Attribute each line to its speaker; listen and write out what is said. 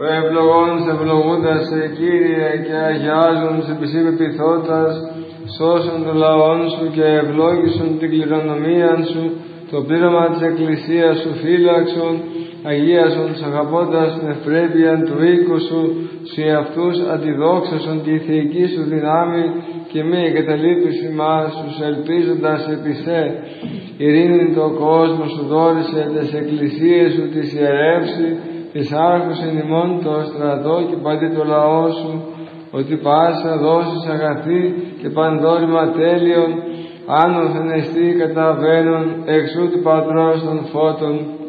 Speaker 1: Ο ευλογών ευλογούντας σε Κύριε και αγιάζουν σε πισίπεπιθώτας, σώσον των λαών σου και ευλόγησον την κληρονομία σου, το πλήρωμα της Εκκλησίας σου φύλαξον, αγίασον τους αγαπώντας την ευπρέπεια του οίκου σου, σε αυτούς αντιδόξασον τη θεϊκή σου δυνάμει και μη εγκαταλείπεις ημάς, τους ελπίζοντας επί σε. Ειρήνη το κόσμο σου δόρισε, τις εκκλησίες σου τις ιερεύσει, τις άρχους εν ημών το στρατό και παντή το λαό σου, ότι πάσα δώσεις αγαθή και πανδόρημα τέλειον, άνωθεν εστί καταβαίνον εξού του Πατρός των φώτων,